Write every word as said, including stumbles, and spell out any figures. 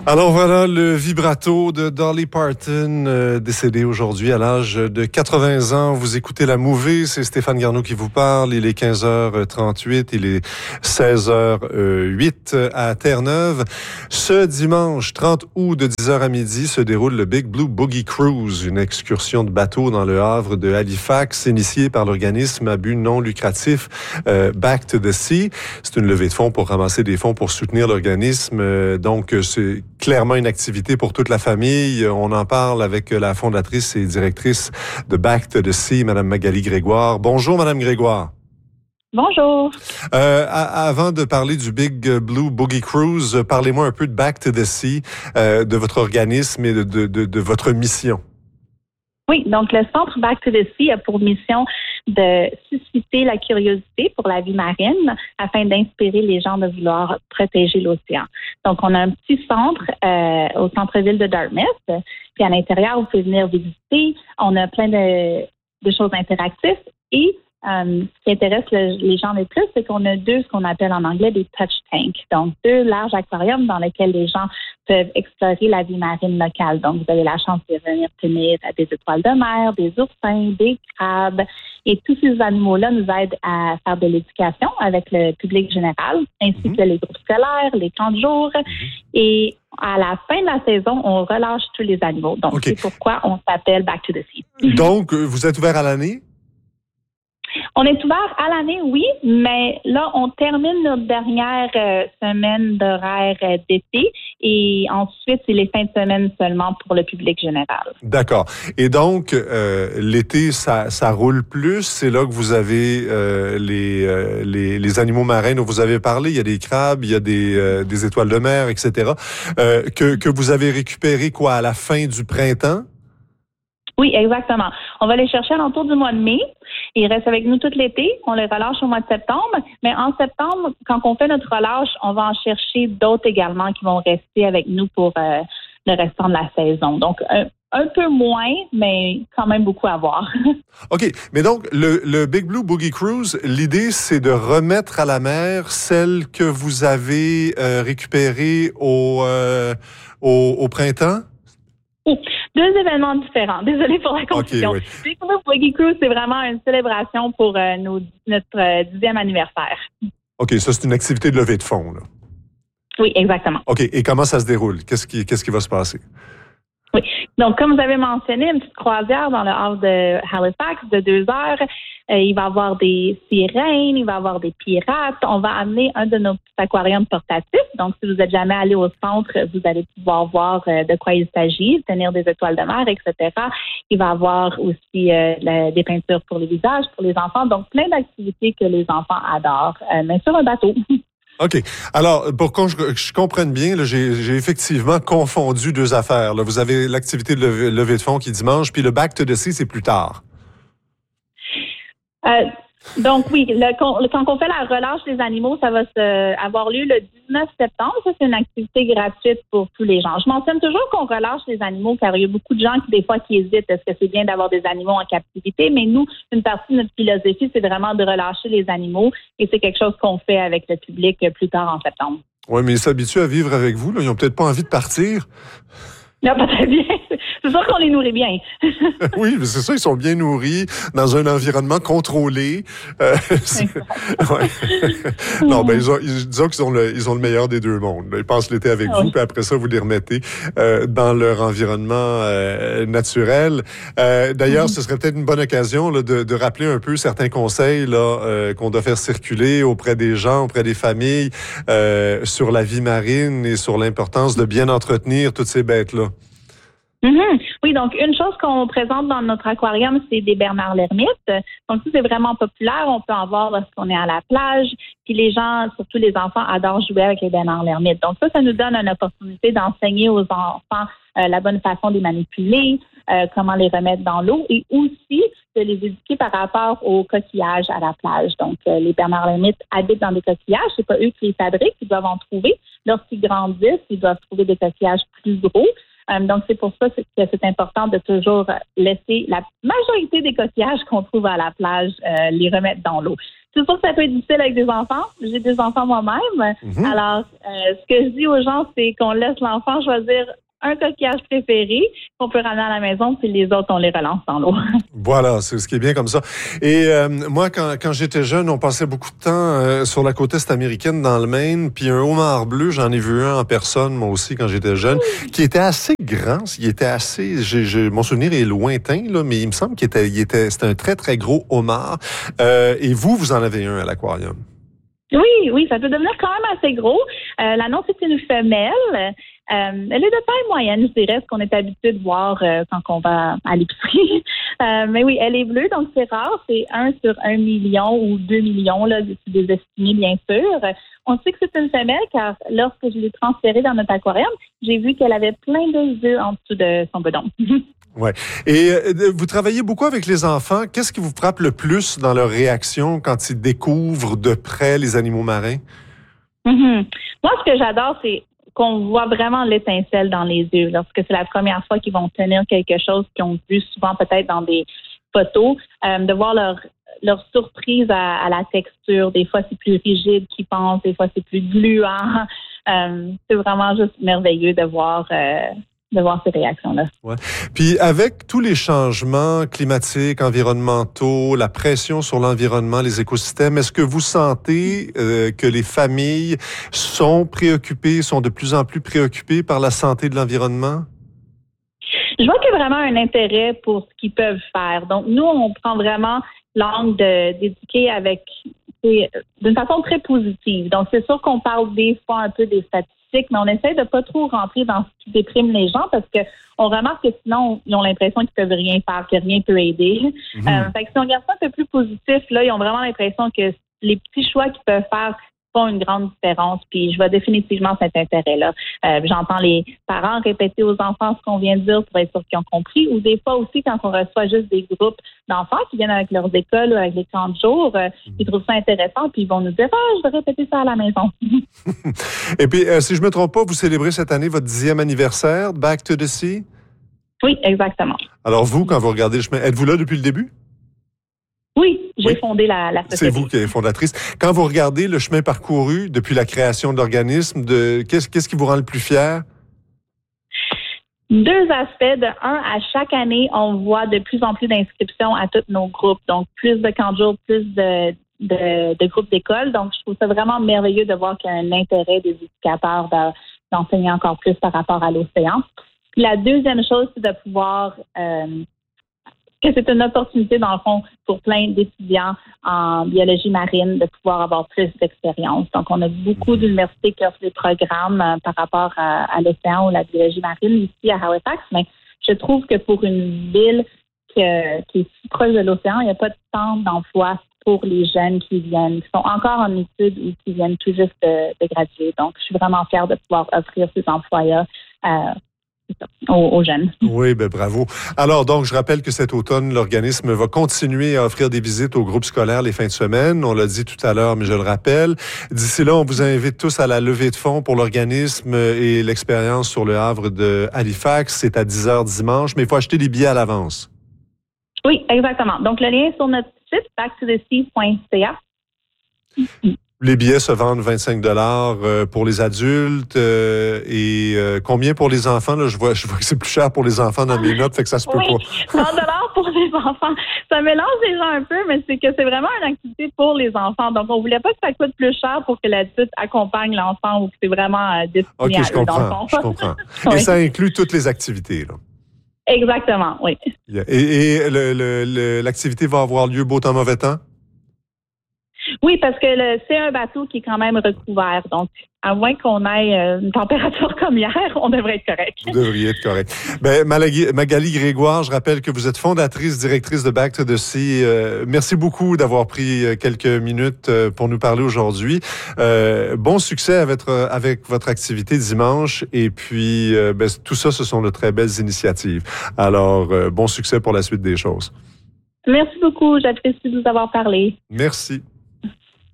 Alors voilà le vibrato de Dolly Parton, euh, décédée aujourd'hui à l'âge de quatre-vingts ans. Vous écoutez La Mouvée, c'est Stéphane Garneau qui vous parle. Il est quinze heures trente-huit, il est seize heures huit à Terre-Neuve. Ce dimanche trente août de dix heures à midi se déroule le Big Blue Boogie Cruise, une excursion de bateau dans le Havre de Halifax, initiée par l'organisme à but non lucratif euh, Back to the Sea. C'est une levée de fonds pour ramasser des fonds pour soutenir l'organisme. Euh, donc, c'est clairement une activité pour toute la famille. On en parle avec la fondatrice et directrice de Back to the Sea, Mme Magali Grégoire. Bonjour, Mme Grégoire. Bonjour. Euh, à, avant de parler du Big Blue Boogie Cruise, parlez-moi un peu de Back to the Sea, euh, de votre organisme et de, de, de, de votre mission. Oui, donc le Centre Back to the Sea a pour mission de susciter la curiosité pour la vie marine afin d'inspirer les gens de vouloir protéger l'océan. Donc, on a un petit centre euh, au centre-ville de Dartmouth. Puis à l'intérieur, vous pouvez venir visiter. On a plein de, de choses interactives. Et euh, ce qui intéresse le, les gens le plus, c'est qu'on a deux, ce qu'on appelle en anglais des touch tanks. Donc, deux larges aquariums dans lesquels les gens peuvent explorer la vie marine locale. Donc, vous avez la chance de venir tenir des étoiles de mer, des oursins, des crabes. Et tous ces animaux-là nous aident à faire de l'éducation avec le public général, ainsi mm-hmm. que les groupes scolaires, les camps de jour. Mm-hmm. Et à la fin de la saison, on relâche tous les animaux. Donc, okay. C'est pourquoi on s'appelle Back to the Sea. Donc, vous êtes ouvert à l'année? On est ouvert à l'année, oui, mais là, on termine notre dernière euh, semaine d'horaire euh, d'été et ensuite, c'est les fins de semaine seulement pour le public général. D'accord. Et donc, euh, l'été, ça, ça roule plus. C'est là que vous avez euh, les, euh, les les animaux marins dont vous avez parlé. Il y a des crabes, il y a des, euh, des étoiles de mer, et cetera. Euh, que, que vous avez récupéré, quoi, à la fin du printemps? Oui, exactement. On va les chercher à l'entour du mois de mai. Ils restent avec nous tout l'été. On les relâche au mois de septembre. Mais en septembre, quand on fait notre relâche, on va en chercher d'autres également qui vont rester avec nous pour euh, le restant de la saison. Donc, un, un peu moins, mais quand même beaucoup à voir. OK. Mais donc, le, le Big Blue Boogie Cruise, l'idée, c'est de remettre à la mer celles que vous avez euh, récupérées au, euh, au, au printemps? Deux événements différents. Désolée pour la confusion. Okay, oui. Big Blue Boogie Cruise, c'est vraiment une célébration pour euh, nos, notre euh, dixième anniversaire. OK, ça, c'est une activité de levée de fonds, là. Oui, exactement. OK, et comment ça se déroule? Qu'est-ce qui, qu'est-ce qui va se passer? Oui. Donc, comme vous avez mentionné, une petite croisière dans le havre de Halifax de deux heures. Euh, il va y avoir des sirènes, il va y avoir des pirates. On va amener un de nos petits aquariums portatifs. Donc, si vous n'êtes jamais allé au centre, vous allez pouvoir voir euh, de quoi il s'agit, tenir des étoiles de mer, et cetera. Il va y avoir aussi euh, la, des peintures pour les visages, pour les enfants. Donc, plein d'activités que les enfants adorent, euh, mais sur un bateau. OK. Alors, pour que je, je comprenne bien, là, j'ai, j'ai effectivement confondu deux affaires. Là. Vous avez l'activité de levée, levée de fonds qui est dimanche, puis le Back to the Sea, c'est plus tard. Euh, donc oui, le, quand on fait la relâche des animaux, ça va se, avoir lieu le dix-neuf septembre. Ça, c'est une activité gratuite pour tous les gens. Je mentionne toujours qu'on relâche les animaux car il y a beaucoup de gens qui, des fois, qui hésitent. Est-ce que c'est bien d'avoir des animaux en captivité? Mais nous, une partie de notre philosophie, c'est vraiment de relâcher les animaux et c'est quelque chose qu'on fait avec le public plus tard en septembre. Oui, mais ils s'habituent à vivre avec vous. Là. Ils n'ont peut-être pas envie de partir. Non, pas très bien. C'est sûr qu'on les nourrit bien. Oui, mais c'est ça, ils sont bien nourris dans un environnement contrôlé. Euh, ouais. Non, ben ils ont, ils, disons qu'ils ont le, ils ont le meilleur des deux mondes. Ils passent l'été avec oui. vous, puis après ça, vous les remettez euh, dans leur environnement euh, naturel. Euh, d'ailleurs, mm-hmm. ce serait peut-être une bonne occasion là, de, de rappeler un peu certains conseils là euh, qu'on doit faire circuler auprès des gens, auprès des familles, euh, sur la vie marine et sur l'importance de bien entretenir toutes ces bêtes-là. Mm-hmm. Oui, donc une chose qu'on présente dans notre aquarium, c'est des Bernard l'ermite. Donc ça, c'est vraiment populaire. On peut en voir lorsqu'on est à la plage. Puis les gens, surtout les enfants, adorent jouer avec les Bernard l'ermite. Donc ça, ça nous donne une opportunité d'enseigner aux enfants euh, la bonne façon de les manipuler, euh, comment les remettre dans l'eau et aussi de les éduquer par rapport aux coquillages à la plage. Donc euh, les Bernard l'ermite habitent dans des coquillages. C'est pas eux qui les fabriquent, ils doivent en trouver. Lorsqu'ils grandissent, ils doivent trouver des coquillages plus gros. Euh, donc, c'est pour ça que c'est important de toujours laisser la majorité des coquillages qu'on trouve à la plage, euh, les remettre dans l'eau. c'est sûr que ça peut être difficile avec des enfants. J'ai des enfants moi-même. Mm-hmm. Alors, euh, ce que je dis aux gens, c'est qu'on laisse l'enfant choisir un coquillage préféré qu'on peut ramener à la maison, puis les autres, on les relance dans l'eau. Voilà, c'est ce qui est bien comme ça. Et euh, moi, quand, quand j'étais jeune, on passait beaucoup de temps euh, sur la côte est américaine, dans le Maine, puis un homard bleu, j'en ai vu un en personne, moi aussi, quand j'étais jeune, oui. qui était assez grand, il était assez... J'ai, j'ai, mon souvenir est lointain, là, mais il me semble qu'il était, il était, c'était un très, très gros homard. Euh, et vous, vous en avez un à l'aquarium? Oui, oui, ça peut devenir quand même assez gros. Euh, la nôtre, c'est une femelle. Euh, elle est de taille moyenne, je dirais, ce qu'on est habitué de voir euh, quand on va à l'épicerie. euh, mais oui, elle est bleue, donc c'est rare. C'est un sur un million ou deux millions, là, c'est des estimés, bien sûr. On sait que c'est une femelle car lorsque je l'ai transférée dans notre aquarium, j'ai vu qu'elle avait plein de œufs en dessous de son bedon. Ouais. Et euh, vous travaillez beaucoup avec les enfants. Qu'est-ce qui vous frappe le plus dans leur réaction quand ils découvrent de près les animaux marins? Mm-hmm. Moi, ce que j'adore, c'est qu'on voit vraiment l'étincelle dans les yeux lorsque c'est la première fois qu'ils vont tenir quelque chose qu'ils ont vu souvent peut-être dans des photos, euh, de voir leur leur surprise à, à la texture. Des fois, c'est plus rigide qu'ils pensent, des fois, c'est plus gluant. Euh, c'est vraiment juste merveilleux de voir... Euh, de voir ces réactions-là. Ouais. Puis avec tous les changements climatiques, environnementaux, la pression sur l'environnement, les écosystèmes, est-ce que vous sentez euh, que les familles sont préoccupées, sont de plus en plus préoccupées par la santé de l'environnement? Je vois qu'il y a vraiment un intérêt pour ce qu'ils peuvent faire. Donc, nous, on prend vraiment l'angle de, d'éduquer avec d'une façon très positive. Donc, c'est sûr qu'on parle des fois un peu des statistiques, mais on essaie de pas trop rentrer dans ce qui déprime les gens parce que on remarque que sinon, ils ont l'impression qu'ils peuvent rien faire, que rien peut aider. Mm-hmm. Euh, fait que si on regarde ça un peu plus positif, là, ils ont vraiment l'impression que les petits choix qu'ils peuvent faire font une grande différence. Puis je vois définitivement cet intérêt-là. Euh, j'entends les parents répéter aux enfants ce qu'on vient de dire pour être sûr qu'ils ont compris. Ou des fois aussi, quand on reçoit juste des groupes d'enfants qui viennent avec leurs écoles ou avec les camps de jour, euh, ils trouvent ça intéressant puis ils vont nous dire « Ah, je vais répéter ça à la maison. » Et puis, euh, si je me trompe pas, vous célébrez cette année votre dixième anniversaire, Back to the Sea? Oui, exactement. Alors vous, quand vous regardez le chemin, êtes-vous là depuis le début? Oui, j'ai oui. fondé la, la société. C'est vous qui êtes fondatrice. Quand vous regardez le chemin parcouru depuis la création de l'organisme, de, qu'est-ce, qu'est-ce qui vous rend le plus fier? Deux aspects. De un, à chaque année, on voit de plus en plus d'inscriptions à tous nos groupes. Donc, plus de camps de jour, plus de, de, de groupes d'école. Donc, je trouve ça vraiment merveilleux de voir qu'il y a un intérêt des éducateurs de, d'enseigner encore plus par rapport à l'océan. Puis la deuxième chose, c'est de pouvoir... Euh, que c'est une opportunité, dans le fond, pour plein d'étudiants en biologie marine de pouvoir avoir plus d'expérience. Donc, on a beaucoup d'universités qui offrent des programmes euh, par rapport à, à l'océan ou la biologie marine ici à Halifax, mais je trouve que pour une ville que, qui est si proche de l'océan, il n'y a pas de temps d'emploi pour les jeunes qui viennent, qui sont encore en études ou qui viennent tout juste de, de graduer. Donc, je suis vraiment fière de pouvoir offrir ces emplois-là euh, Aux, aux jeunes. Oui, ben bravo. Alors, donc, je rappelle que cet automne, l'organisme va continuer à offrir des visites aux groupes scolaires les fins de semaine. On l'a dit tout à l'heure, mais je le rappelle. D'ici là, on vous invite tous à la levée de fonds pour l'organisme et l'expérience sur le Havre de Halifax. C'est à dix heures dimanche, mais il faut acheter des billets à l'avance. Oui, exactement. Donc, le lien est sur notre site, back to the sea point c a. Les billets se vendent vingt-cinq dollars pour les adultes euh, et euh, combien pour les enfants? Là, je vois, je vois que c'est plus cher pour les enfants dans mes notes, fait que ça se peut oui, pas. trente dollars pour les enfants. Ça mélange les gens un peu, mais c'est que c'est vraiment une activité pour les enfants. Donc, on voulait pas que ça coûte plus cher pour que l'adulte accompagne l'enfant ou que c'est vraiment euh, destiné okay, à je comprends, je comprends. Et oui. Ça inclut toutes les activités, là. Exactement, oui. Et, et le, le, le, l'activité va avoir lieu beau temps, mauvais temps? Oui, parce que le, c'est un bateau qui est quand même recouvert. Donc, à moins qu'on ait une température comme hier, on devrait être correct. Vous devriez être correct. Ben, Magali, Magali Grégoire, je rappelle que vous êtes fondatrice, directrice de Back to the Sea. Euh, merci beaucoup d'avoir pris quelques minutes pour nous parler aujourd'hui. Euh, bon succès avec votre, avec votre activité dimanche. Et puis, euh, ben, tout ça, ce sont de très belles initiatives. Alors, euh, bon succès pour la suite des choses. Merci beaucoup. J'apprécie de vous avoir parlé. Merci.